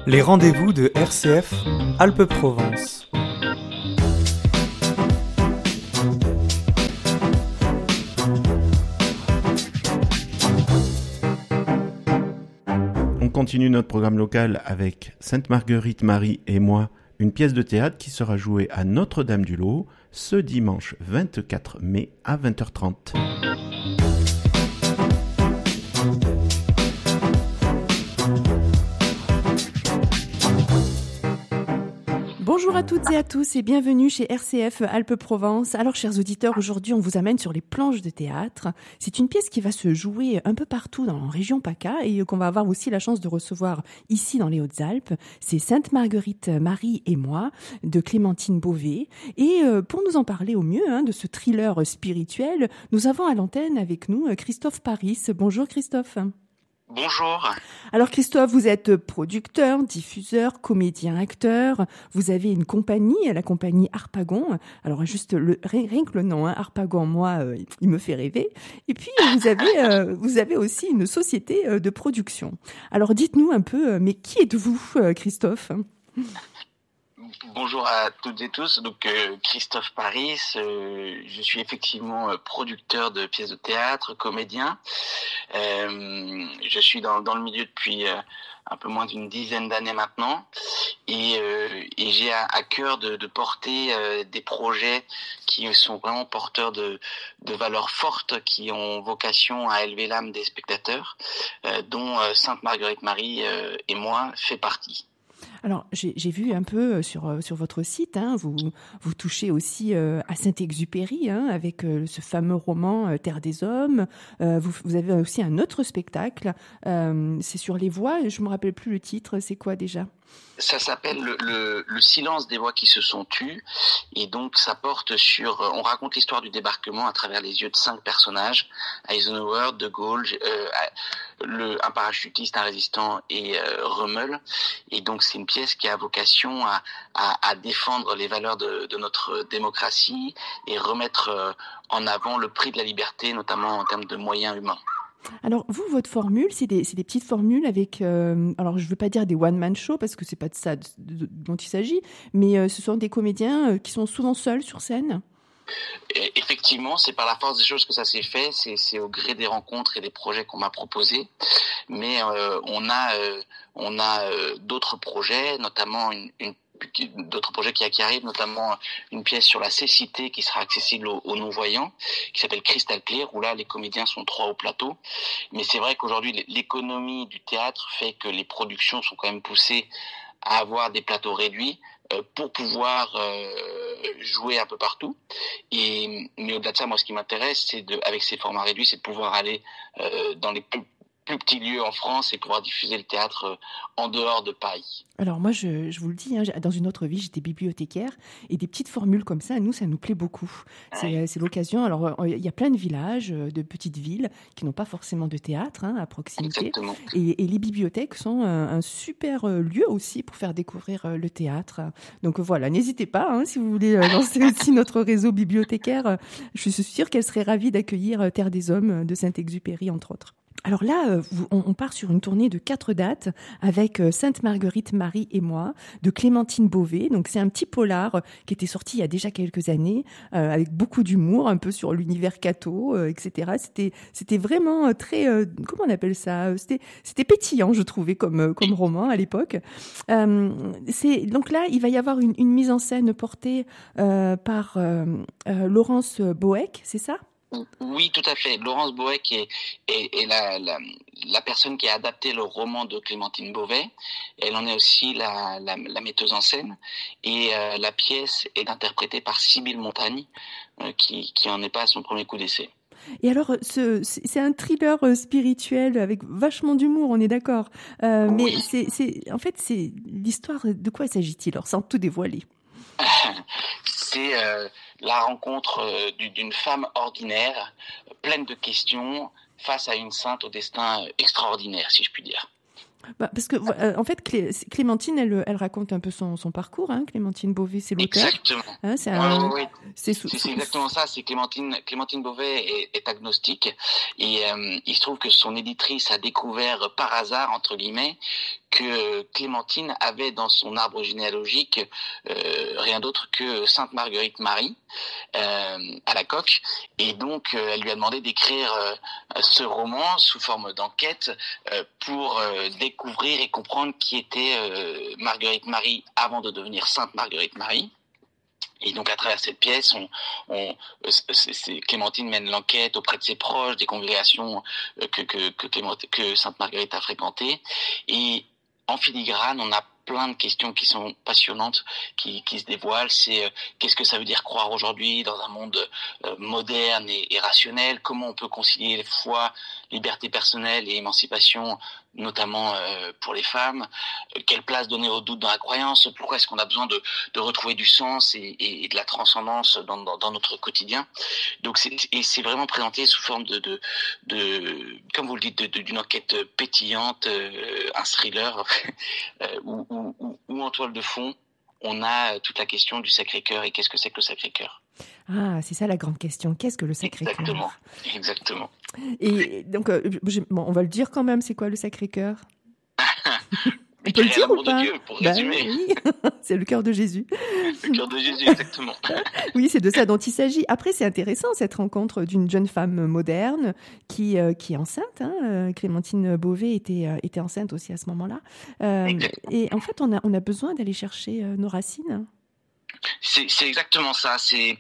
Les rendez-vous de RCF Alpes-Provence. On continue notre programme local avec Sainte-Marguerite Marie et moi, une pièce de théâtre qui sera jouée à Notre-Dame-du-Lot ce dimanche 24 mai à 20h30. Bonjour à toutes et à tous et bienvenue chez RCF Alpes-Provence. Alors chers auditeurs, aujourd'hui on vous amène sur les planches de théâtre. C'est une pièce qui va se jouer un peu partout dans la région PACA et qu'on va avoir aussi la chance de recevoir ici dans les Hautes-Alpes. C'est Sainte-Marguerite Marie et moi de Clémentine Beauvais. Et pour nous en parler au mieux de ce thriller spirituel, nous avons à l'antenne avec nous Christophe Paris. Bonjour Christophe. Bonjour. Alors Christophe, vous êtes producteur, diffuseur, comédien, acteur. Vous avez une compagnie, la compagnie Harpagon. Alors juste rien que le nom, Harpagon, moi, il me fait rêver. Et puis vous avez aussi une société de production. Alors dites-nous un peu, mais qui êtes-vous, Christophe ? Bonjour à toutes et tous. Donc Christophe Paris, je suis effectivement producteur de pièces de théâtre, comédien. Je suis dans le milieu depuis un peu moins d'une dizaine d'années maintenant, et j'ai à cœur de porter des projets qui sont vraiment porteurs de valeurs fortes, qui ont vocation à élever l'âme des spectateurs, dont Sainte-Marguerite Marie et moi fait partie. Alors, j'ai vu un peu sur votre site, vous touchez aussi à Saint-Exupéry, avec ce fameux roman Terre des Hommes. Vous avez aussi un autre spectacle, c'est sur les voix, je me rappelle plus le titre, c'est quoi déjà ? Ça s'appelle le silence des voix qui se sont tues, et donc ça porte sur, on raconte l'histoire du débarquement à travers les yeux de 5 personnages: Eisenhower, De Gaulle, un parachutiste, un résistant et Rommel. Et donc c'est une pièce qui a vocation à défendre les valeurs de notre démocratie et remettre en avant le prix de la liberté, notamment en termes de moyens humains. Alors, vous, votre formule, c'est des petites formules avec, alors je veux pas dire des one-man shows parce que c'est pas de ça dont il s'agit, mais ce sont des comédiens qui sont souvent seuls sur scène. Et effectivement, c'est par la force des choses que ça s'est fait, c'est au gré des rencontres et des projets qu'on m'a proposés, mais on a d'autres projets, notamment d'autres projets qui arrivent, notamment une pièce sur la cécité qui sera accessible aux non-voyants, qui s'appelle Cristal Clear, où là les comédiens sont 3 au plateau. Mais c'est vrai qu'aujourd'hui l'économie du théâtre fait que les productions sont quand même poussées à avoir des plateaux réduits pour pouvoir jouer un peu partout. Mais au-delà de ça, moi ce qui m'intéresse, avec ces formats réduits, c'est de pouvoir aller dans les plus petits lieux en France et pouvoir diffuser le théâtre en dehors de Paris. Alors moi, je vous le dis, dans une autre vie, j'étais bibliothécaire et des petites formules comme ça, ça nous plaît beaucoup. C'est l'occasion. Alors, il y a plein de villages, de petites villes qui n'ont pas forcément de théâtre à proximité. Exactement. Et les bibliothèques sont un super lieu aussi pour faire découvrir le théâtre. Donc voilà, n'hésitez pas, si vous voulez lancer aussi notre réseau bibliothécaire. Je suis sûre qu'elle serait ravie d'accueillir Terre des Hommes de Saint-Exupéry, entre autres. Alors là, on part sur une tournée de 4 dates avec Sainte-Marguerite Marie et moi, de Clémentine Beauvais. Donc c'est un petit polar qui était sorti il y a déjà quelques années, avec beaucoup d'humour, un peu sur l'univers catho, etc. C'était vraiment très, comment on appelle ça ? C'était pétillant, je trouvais, comme roman à l'époque. Donc là, il va y avoir une mise en scène portée par Laurence Boeck, c'est ça ? Oui, tout à fait. Laurence Boeck est la personne qui a adapté le roman de Clémentine Beauvais. Elle en est aussi la metteuse en scène. Et la pièce est interprétée par Sybille Montagne, qui en est pas à son premier coup d'essai. Et alors, c'est un thriller spirituel avec vachement d'humour, on est d'accord. Mais en fait, c'est l'histoire. De quoi s'agit-il ? Alors, sans tout dévoiler. C'est la rencontre d'une femme ordinaire, pleine de questions, face à une sainte au destin extraordinaire, si je puis dire. Parce que en fait, Clémentine, elle raconte un peu son parcours. Hein. Clémentine Beauvais, c'est l'auteur. Exactement. Hein, Oui. C'est exactement ça. C'est Clémentine Beauvais est agnostique et il se trouve que son éditrice a découvert par hasard entre guillemets que Clémentine avait dans son arbre généalogique rien d'autre que Sainte Marguerite Marie à la coque, et donc elle lui a demandé d'écrire ce roman sous forme d'enquête pour découvrir et comprendre qui était Marguerite Marie avant de devenir Sainte Marguerite Marie. Et donc à travers cette pièce, Clémentine mène l'enquête auprès de ses proches, des congrégations que Sainte Marguerite a fréquentées, et en filigrane, on a plein de questions qui sont passionnantes, qui se dévoilent. C'est qu'est-ce que ça veut dire croire aujourd'hui dans un monde moderne et rationnel? Comment on peut concilier foi, liberté personnelle et émancipation, notamment pour les femmes? Quelle place donner au doute dans la croyance? Pourquoi est-ce qu'on a besoin de retrouver du sens et de la transcendance dans notre quotidien? Donc c'est vraiment présenté sous forme de comme vous le dites, d'une enquête pétillante, un thriller où en toile de fond, on a toute la question du Sacré-Cœur et qu'est-ce que c'est que le Sacré-Cœur. Ah, c'est ça la grande question. Qu'est-ce que le Sacré-Cœur? Exactement. Et donc, on va le dire quand même, c'est quoi le Sacré-Cœur? On peut le dire ou pas? Dieu, pour résumer. Oui. C'est le cœur de Jésus. Le cœur de Jésus, exactement. Oui, c'est de ça dont il s'agit. Après, c'est intéressant, cette rencontre d'une jeune femme moderne qui est enceinte. Hein. Clémentine Beauvais était enceinte aussi à ce moment-là. Et en fait, on a besoin d'aller chercher nos racines. C'est exactement ça. C'est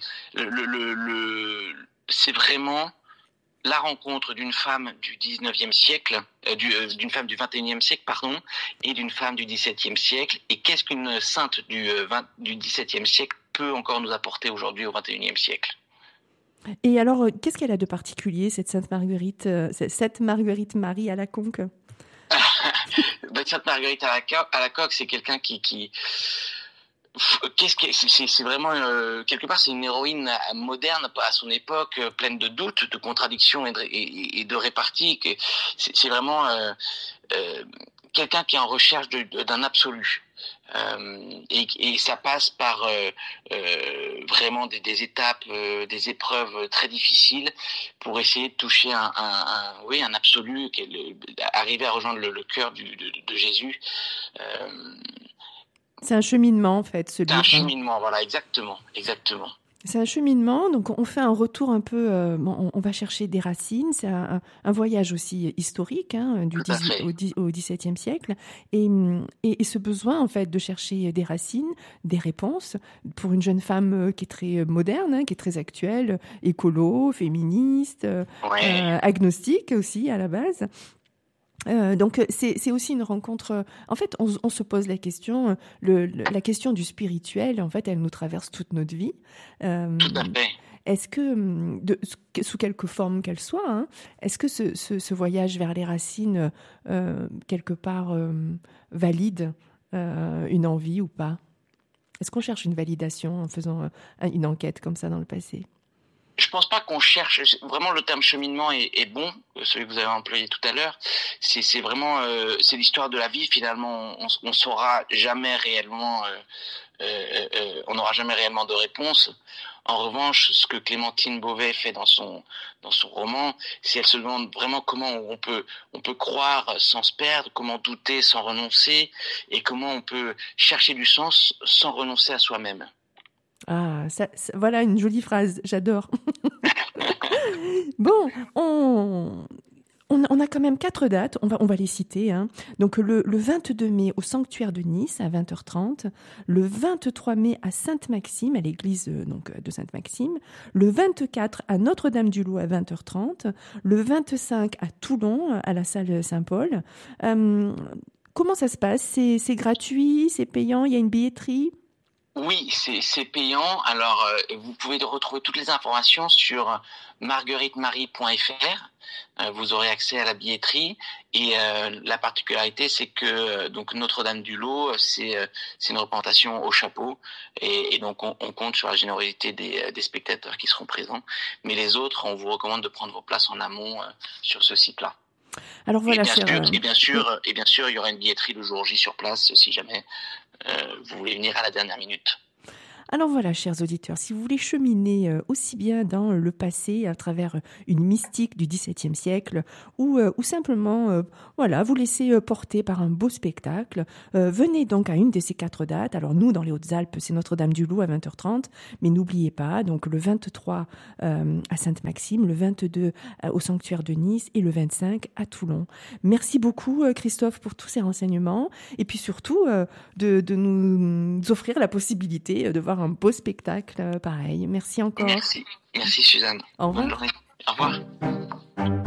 c'est vraiment la rencontre d'une femme du 19e siècle, d'une femme du 21e siècle, pardon, et d'une femme du 17e siècle. Et qu'est-ce qu'une sainte du 17e siècle peut encore nous apporter aujourd'hui au 21e siècle? Et alors, qu'est-ce qu'elle a de particulier, cette Sainte Marguerite Marie à la conque? Sainte Marguerite à la coque, c'est quelqu'un qui c'est vraiment quelque part c'est une héroïne moderne à son époque, pleine de doutes, de contradictions et de réparties. C'est vraiment quelqu'un qui est en recherche d'un absolu. Et ça passe par vraiment des étapes, des épreuves très difficiles pour essayer de toucher un absolu, arriver à rejoindre le cœur de Jésus. C'est un cheminement, en fait, ce livre. C'est un cheminement, voilà, exactement. C'est un cheminement, donc on fait un retour un peu, on va chercher des racines, c'est un voyage aussi historique, hein, au XVIIe siècle, et ce besoin, en fait, de chercher des racines, des réponses, pour une jeune femme qui est très moderne, hein, qui est très actuelle, écolo, féministe, agnostique aussi, à la base. Donc c'est aussi une rencontre. En fait, on se pose la question, la question du spirituel. En fait, elle nous traverse toute notre vie. Tout à fait. Est-ce que, sous quelque forme qu'elle soit, hein, est-ce que ce voyage vers les racines quelque part valide une envie ou pas? Est-ce qu'on cherche une validation en faisant une enquête comme ça dans le passé? Je pense pas qu'on cherche vraiment. Le terme cheminement est bon, celui que vous avez employé tout à l'heure. C'est vraiment c'est l'histoire de la vie finalement. On saura jamais réellement, on n'aura jamais réellement de réponse. En revanche, ce que Clémentine Beauvais fait dans son roman, c'est elle se demande vraiment comment on peut croire sans se perdre, comment douter sans renoncer, et comment on peut chercher du sens sans renoncer à soi-même. Ah, voilà une jolie phrase, j'adore. Bon, on a quand même 4 dates, on va les citer. Hein. Donc le 22 mai au sanctuaire de Nice à 20h30, le 23 mai à Sainte-Maxime, à l'église de Sainte-Maxime, le 24 à Notre-Dame-du-Lot à 20h30, le 25 à Toulon à la salle Saint-Paul. Comment ça se passe? C'est gratuit, c'est payant, il y a une billetterie? Oui, c'est payant. Alors, vous pouvez retrouver toutes les informations sur margueritemarie.fr. Vous aurez accès à la billetterie. Et la particularité, c'est que donc Notre-Dame-du-Lot, c'est une représentation au chapeau. Et donc, on compte sur la générosité des spectateurs qui seront présents. Mais les autres, on vous recommande de prendre vos places en amont sur ce site-là. Alors voilà, et bien sûr, il y aura une billetterie le jour J sur place si jamais vous voulez venir à la dernière minute. Alors voilà, chers auditeurs, si vous voulez cheminer aussi bien dans le passé à travers une mystique du XVIIe siècle ou simplement vous laisser porter par un beau spectacle, venez donc à une de ces 4 dates. Alors nous, dans les Hautes-Alpes, c'est Notre-Dame-du-Loup à 20h30, mais n'oubliez pas, donc le 23 à Sainte-Maxime, le 22 au Sanctuaire de Nice et le 25 à Toulon. Merci beaucoup Christophe pour tous ces renseignements et puis surtout de nous offrir la possibilité de voir un beau spectacle pareil. Merci encore. Merci Suzanne. Au revoir. Bonne journée. Au revoir.